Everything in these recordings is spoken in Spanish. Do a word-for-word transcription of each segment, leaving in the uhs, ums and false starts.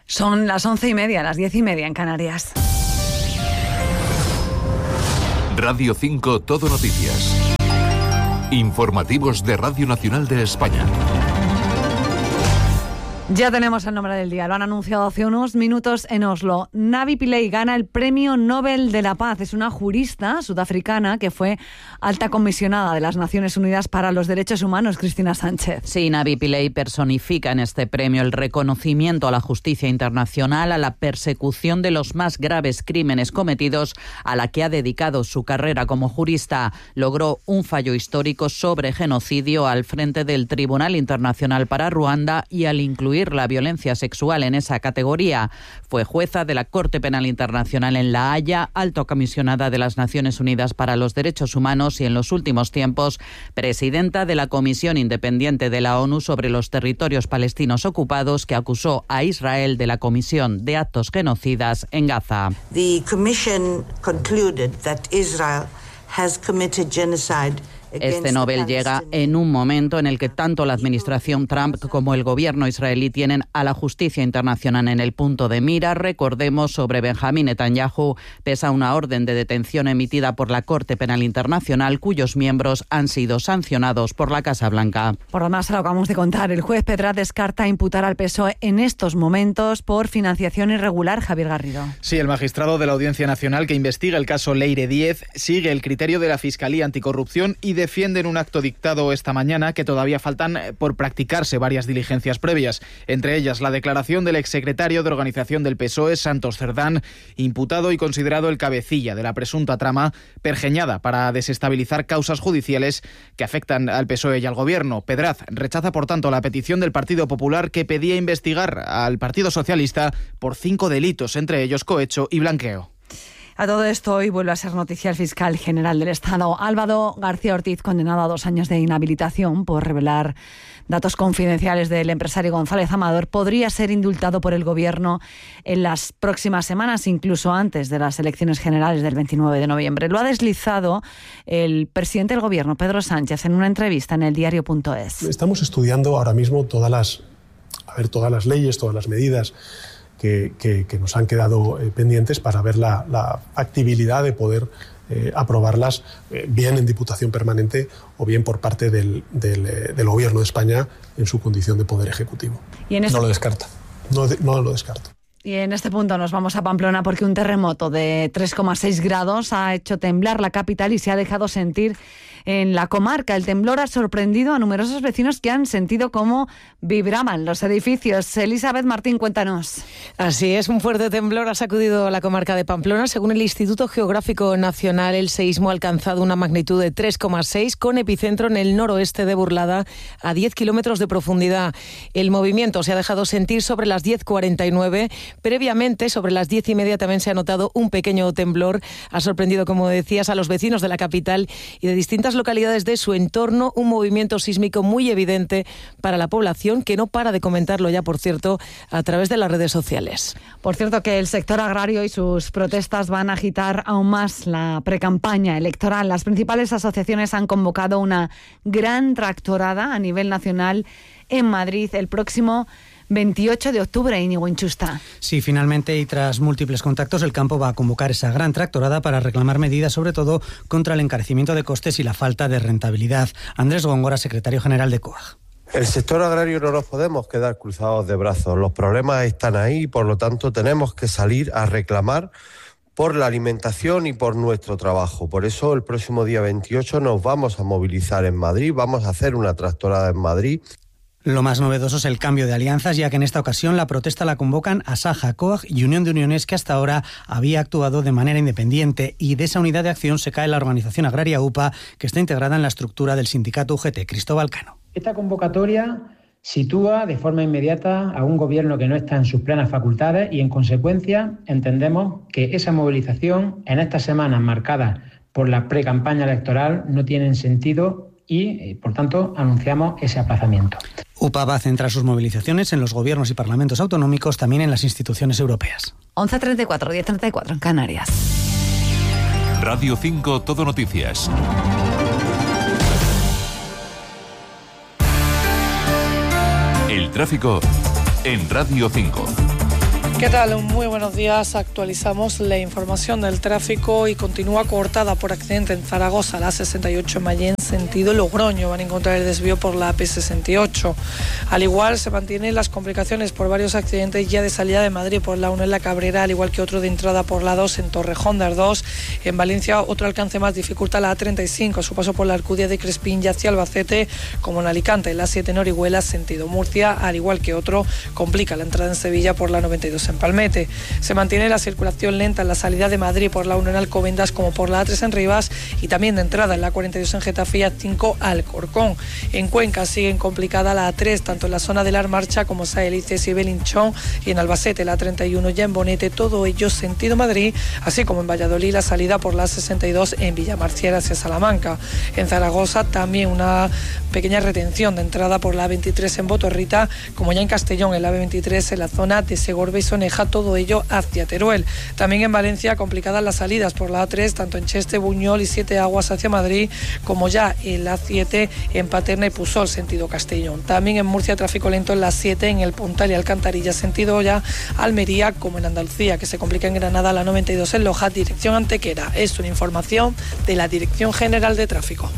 Son las once y media, las diez y media en Canarias. Radio cinco Todo Noticias. Informativos de Radio Nacional de España. Ya tenemos el nombre del día, lo han anunciado hace unos minutos en Oslo. Navi Pillay gana el Premio Nobel de la Paz. Es una jurista sudafricana que fue alta comisionada de las Naciones Unidas para los Derechos Humanos, Cristina Sánchez. Sí, Navi Pillay personifica en este premio el reconocimiento a la justicia internacional, a la persecución de los más graves crímenes cometidos, a la que ha dedicado su carrera como jurista. Logró un fallo histórico sobre genocidio al frente del Tribunal Internacional para Ruanda y al incluir la violencia sexual en esa categoría. Fue jueza de la Corte Penal Internacional en La Haya, alta comisionada de las Naciones Unidas para los Derechos Humanos y en los últimos tiempos presidenta de la Comisión Independiente de la ONU sobre los territorios palestinos ocupados, que acusó a Israel de la comisión de actos genocidas en Gaza. The Commission concluded that Israel has committed genocide. Este Nobel llega en un momento en el que tanto la administración Trump como el gobierno israelí tienen a la justicia internacional en el punto de mira. Recordemos, sobre Benjamín Netanyahu pesa una orden de detención emitida por la Corte Penal Internacional, cuyos miembros han sido sancionados por la Casa Blanca. Por lo demás, lo acabamos de contar, el juez Pedraz descarta imputar al P S O E en estos momentos por financiación irregular. Javier Garrido. Sí, el magistrado de la Audiencia Nacional que investiga el caso Leire Díez sigue el criterio de la Fiscalía Anticorrupción y defiende en un acto dictado esta mañana que todavía faltan por practicarse varias diligencias previas, entre ellas la declaración del exsecretario de organización del P S O E, Santos Cerdán, imputado y considerado el cabecilla de la presunta trama pergeñada para desestabilizar causas judiciales que afectan al P S O E y al gobierno. Pedraz rechaza, por tanto, la petición del Partido Popular, que pedía investigar al Partido Socialista por cinco delitos, entre ellos cohecho y blanqueo. A todo esto, hoy vuelve a ser noticia el fiscal general del Estado, Álvaro García Ortiz, condenado a dos años de inhabilitación por revelar datos confidenciales del empresario González Amador. Podría ser indultado por el Gobierno en las próximas semanas, incluso antes de las elecciones generales del veintinueve de noviembre. Lo ha deslizado el presidente del Gobierno, Pedro Sánchez, en una entrevista en el diario punto es. Estamos estudiando ahora mismo todas las, a ver, todas las leyes, todas las medidas Que, que, que nos han quedado eh, pendientes para ver la, la factibilidad de poder eh, aprobarlas eh, bien en Diputación Permanente o bien por parte del, del, eh, del Gobierno de España en su condición de Poder Ejecutivo. ¿Y en este... No lo descarta. No, de, no lo descarto. Y en este punto nos vamos a Pamplona porque un terremoto de tres coma seis grados ha hecho temblar la capital y se ha dejado sentir en la comarca. El temblor ha sorprendido a numerosos vecinos que han sentido cómo vibraban los edificios. Elizabeth Martín, cuéntanos. Así es, un fuerte temblor ha sacudido la comarca de Pamplona. Según el Instituto Geográfico Nacional, el seísmo ha alcanzado una magnitud de tres coma seis con epicentro en el noroeste de Burlada, a diez kilómetros de profundidad. El movimiento se ha dejado sentir sobre las diez cuarenta y nueve. Previamente, sobre las diez y media, también se ha notado un pequeño temblor. Ha sorprendido, como decías, a los vecinos de la capital y de distintas localidades de su entorno, un movimiento sísmico muy evidente para la población, que no para de comentarlo ya, por cierto, a través de las redes sociales. Por cierto, que el sector agrario y sus protestas van a agitar aún más la precampaña electoral. Las principales asociaciones han convocado una gran tractorada a nivel nacional en Madrid el próximo veintiocho de octubre, Íñigo Inchusta. Sí, finalmente, y tras múltiples contactos, el campo va a convocar esa gran tractorada para reclamar medidas, sobre todo contra el encarecimiento de costes y la falta de rentabilidad. Andrés Góngora, secretario general de COAG. El sector agrario no nos podemos quedar cruzados de brazos. Los problemas están ahí y, por lo tanto, tenemos que salir a reclamar por la alimentación y por nuestro trabajo. Por eso, el próximo día veintiocho nos vamos a movilizar en Madrid, vamos a hacer una tractorada en Madrid. Lo más novedoso es el cambio de alianzas, ya que en esta ocasión la protesta la convocan Asaja, COAG y Unión de Uniones, que hasta ahora había actuado de manera independiente, y de esa unidad de acción se cae la organización agraria U P A, que está integrada en la estructura del sindicato U G T. Cristóbal Cano. Esta convocatoria sitúa de forma inmediata a un gobierno que no está en sus plenas facultades y, en consecuencia, entendemos que esa movilización en estas semanas marcadas por la precampaña electoral no tienen sentido y, por tanto, anunciamos ese aplazamiento. U P A va a centrar sus movilizaciones en los gobiernos y parlamentos autonómicos, también en las instituciones europeas. once treinta y cuatro, diez treinta y cuatro en Canarias. Radio cinco Todo Noticias. El tráfico en Radio cinco. ¿Qué tal? Muy buenos días. Actualizamos la información del tráfico y continúa cortada por accidente en Zaragoza, la A sesenta y ocho en Mayén, sentido Logroño. Van a encontrar el desvío por la A P sesenta y ocho. Al igual se mantienen las complicaciones por varios accidentes ya de salida de Madrid por la uno en La Cabrera, al igual que otro de entrada por la dos en Torrejón de Ardós. En Valencia otro alcance más dificulta la A treinta y cinco, a su paso por la Alcudia de Crespín y hacia Albacete, como en Alicante, la A siete en Orihuela, sentido Murcia, al igual que otro complica la entrada en Sevilla por la noventa y dos en Palmete. Se mantiene la circulación lenta en la salida de Madrid por la uno en Alcobendas como por la A tres en Rivas y también de entrada en la cuarenta y dos en Getafe y A cinco Alcorcón. En Cuenca siguen complicada la A tres, tanto en la zona de La Marcha como Saelices y Belinchón, y en Albacete la A treinta y uno ya en Bonete, todo ello sentido Madrid, así como en Valladolid la salida por la A sesenta y dos en Villamarcier hacia Salamanca. En Zaragoza también una pequeña retención de entrada por la A veintitrés en Botorrita, como ya en Castellón en la B veintitrés en la zona de Segorbe y Soneja, todo ello hacia Teruel. También en Valencia complicadas las salidas por la A tres, tanto en Cheste, Buñol y Siete Aguas hacia Madrid, como ya en la A siete en Paterna y Pusol, sentido Castellón. También en Murcia tráfico lento en la siete en el Puntal y Alcantarilla, sentido ya Almería, como en Andalucía, que se complica en Granada la noventa y dos en Loja, dirección Antequera. Es una información de la Dirección General de Tráfico.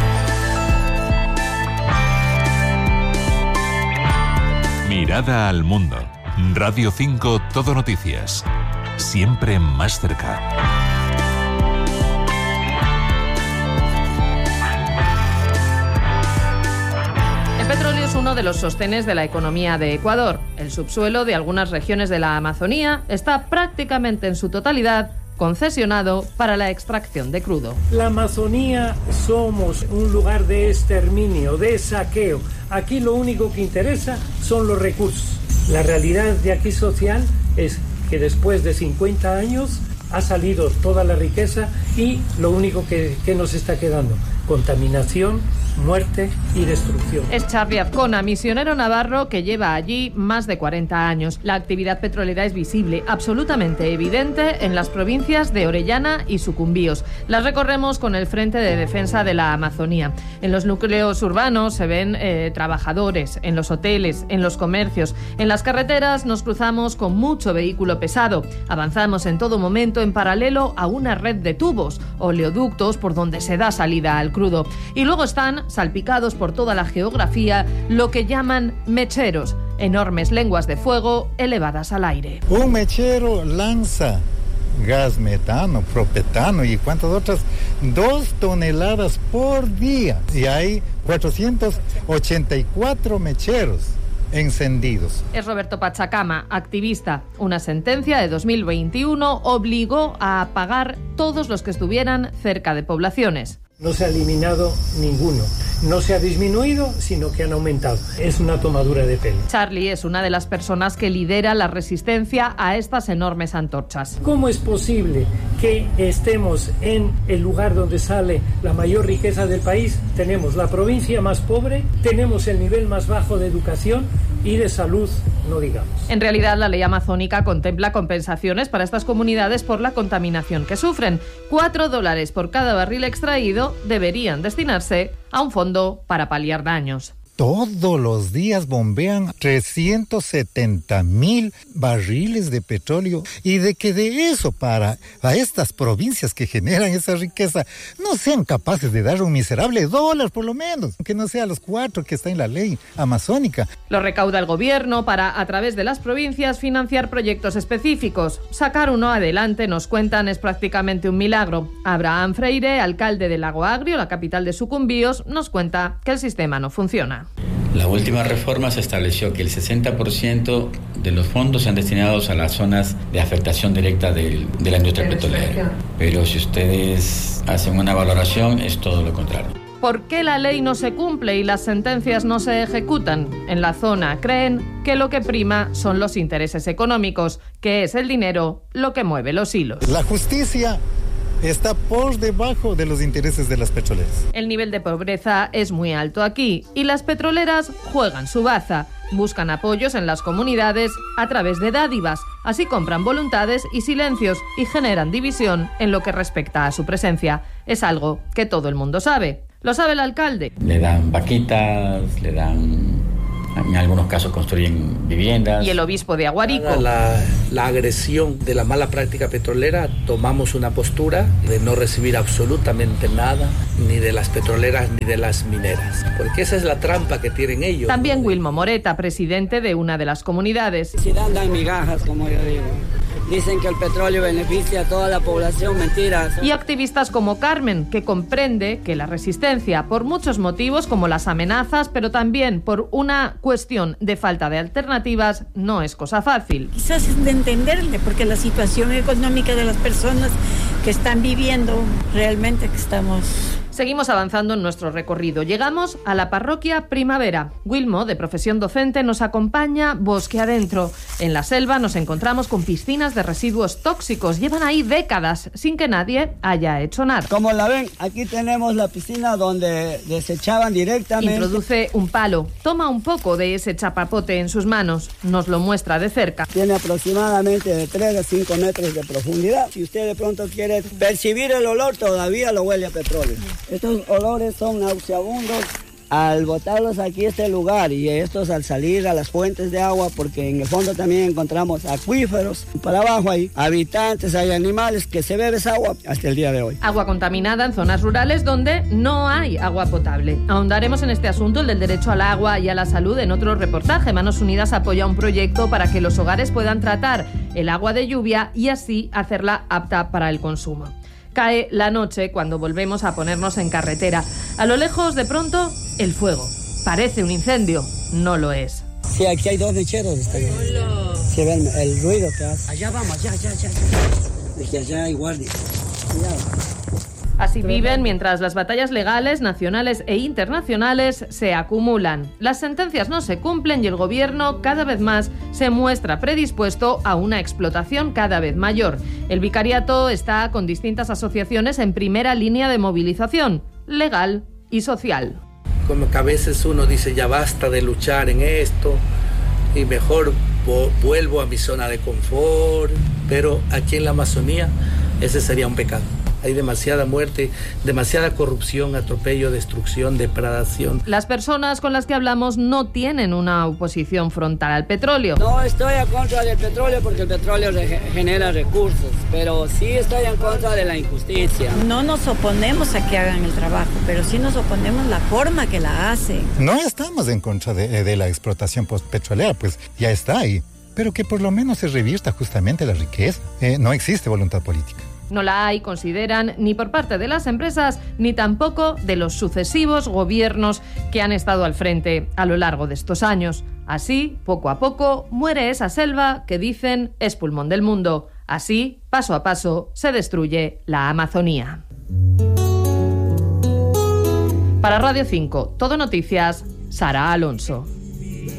Mirada al mundo. Radio cinco Todo Noticias. Siempre más cerca. El petróleo es uno de los sostenes de la economía de Ecuador. El subsuelo de algunas regiones de la Amazonía está prácticamente en su totalidad concesionado para la extracción de crudo. La Amazonía somos un lugar de exterminio, de saqueo. Aquí lo único que interesa son los recursos. La realidad de aquí social es que después de cincuenta años ha salido toda la riqueza y lo único que, que nos está quedando, contaminación, muerte y destrucción. Es Charly Azcona, misionero navarro que lleva allí más de cuarenta años. La actividad petrolera es visible, absolutamente evidente, en las provincias de Orellana y Sucumbíos. Las recorremos con el Frente de Defensa de la Amazonía. En los núcleos urbanos se ven eh, trabajadores, en los hoteles, en los comercios. En las carreteras nos cruzamos con mucho vehículo pesado. Avanzamos en todo momento en paralelo a una red de tubos, oleoductos por donde se da salida al crudo. Y luego están salpicados por toda la geografía lo que llaman mecheros, enormes lenguas de fuego elevadas al aire. Un mechero lanza gas metano, propetano y cuántas otras, dos toneladas por día. Y hay cuatrocientos ochenta y cuatro mecheros encendidos. Es Roberto Pachacama, activista. Una sentencia de dos mil veintiuno obligó a apagar todos los que estuvieran cerca de poblaciones. No se ha eliminado ninguno. No se ha disminuido, sino que han aumentado. Es una tomadura de pelo. Charly es una de las personas que lidera la resistencia a estas enormes antorchas. ¿Cómo es posible que estemos en el lugar donde sale la mayor riqueza del país? Tenemos la provincia más pobre, tenemos el nivel más bajo de educación y de salud, no digamos. En realidad, la ley amazónica contempla compensaciones para estas comunidades por la contaminación que sufren. Cuatro dólares por cada barril extraído deberían destinarse a un fondo para paliar daños. Todos los días bombean trescientos setenta mil barriles de petróleo y de que de eso para a estas provincias que generan esa riqueza no sean capaces de dar un miserable dólar por lo menos, que no sea los cuatro que está en la ley amazónica. Lo recauda el gobierno para, a través de las provincias, financiar proyectos específicos. Sacar uno adelante, nos cuentan, es prácticamente un milagro. Abraham Freire, alcalde de Lago Agrio, la capital de Sucumbíos, nos cuenta que el sistema no funciona. La última reforma se estableció que el sesenta por ciento de los fondos sean destinados a las zonas de afectación directa del, de la industria petrolera. Pero si ustedes hacen una valoración, es todo lo contrario. ¿Por qué la ley no se cumple y las sentencias no se ejecutan? En la zona creen que lo que prima son los intereses económicos, que es el dinero lo que mueve los hilos. La justicia está por debajo de los intereses de las petroleras. El nivel de pobreza es muy alto aquí y las petroleras juegan su baza. Buscan apoyos en las comunidades a través de dádivas. Así compran voluntades y silencios y generan división en lo que respecta a su presencia. Es algo que todo el mundo sabe. ¿Lo sabe el alcalde? Le dan vaquitas, le dan... En algunos casos construyen viviendas. Y el obispo de Aguarico. La la agresión de la mala práctica petrolera, tomamos una postura de no recibir absolutamente nada, ni de las petroleras ni de las mineras, porque esa es la trampa que tienen ellos. También Wilmo Moreta, presidente de una de las comunidades. Si dan, dan migajas, como yo digo. Dicen que el petróleo beneficia a toda la población, mentiras. Y activistas como Carmen, que comprende que la resistencia, por muchos motivos como las amenazas, pero también por una cuestión de falta de alternativas, no es cosa fácil. Quizás es de entenderle, porque la situación económica de las personas que están viviendo, realmente que estamos... Seguimos avanzando en nuestro recorrido. Llegamos a la parroquia Primavera. Wilmo, de profesión docente, nos acompaña bosque adentro. En la selva nos encontramos con piscinas de residuos tóxicos. Llevan ahí décadas sin que nadie haya hecho nada. Como la ven, aquí tenemos la piscina donde desechaban directamente. Introduce un palo. Toma un poco de ese chapapote en sus manos. Nos lo muestra de cerca. Tiene aproximadamente de tres a cinco metros de profundidad. Si usted de pronto quiere percibir el olor, todavía lo huele a petróleo. Estos olores son nauseabundos al botarlos aquí a este lugar y estos al salir a las fuentes de agua, porque en el fondo también encontramos acuíferos. Para abajo hay habitantes, hay animales que se beben esa agua hasta el día de hoy. Agua contaminada en zonas rurales donde no hay agua potable. Ahondaremos en este asunto, el del derecho al agua y a la salud, en otro reportaje. Manos Unidas apoya un proyecto para que los hogares puedan tratar el agua de lluvia y así hacerla apta para el consumo. Cae la noche cuando volvemos a ponernos en carretera. A lo lejos, de pronto, el fuego. Parece un incendio. No lo es. Sí, aquí hay dos mecheros. Se ve el, el ruido que hace. Allá vamos, allá, allá, allá. Desde allá hay guardia. Cuidado. Así viven mientras las batallas legales, nacionales e internacionales se acumulan. Las sentencias no se cumplen y el gobierno cada vez más se muestra predispuesto a una explotación cada vez mayor. El vicariato está con distintas asociaciones en primera línea de movilización, legal y social. Como que a veces uno dice ya basta de luchar en esto y mejor vuelvo a mi zona de confort, pero aquí en la Amazonía ese sería un pecado. Hay demasiada muerte, demasiada corrupción, atropello, destrucción, depredación. Las personas con las que hablamos no tienen una oposición frontal al petróleo. No estoy en contra del petróleo porque el petróleo genera recursos, pero sí estoy en contra de la injusticia. No nos oponemos a que hagan el trabajo, pero sí nos oponemos a la forma que la hacen. No estamos en contra de, de la explotación postpetrolera, pues ya está ahí, pero que por lo menos se revierta justamente la riqueza. Eh, no existe voluntad política. No la hay, consideran, ni por parte de las empresas, ni tampoco de los sucesivos gobiernos que han estado al frente a lo largo de estos años. Así, poco a poco, muere esa selva que dicen es pulmón del mundo. Así, paso a paso, se destruye la Amazonía. Para Radio cinco, Todo Noticias, Sara Alonso.